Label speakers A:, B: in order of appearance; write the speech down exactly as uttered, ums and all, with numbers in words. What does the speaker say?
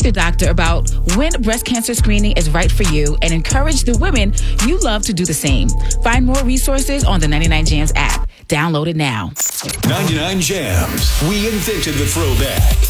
A: with your doctor about when breast cancer screening is right for you and encourage the women you love to do the same. Find more resources on the ninety-nine Jams app. Download it now.
B: ninety-nine Jams. We invented the throwback.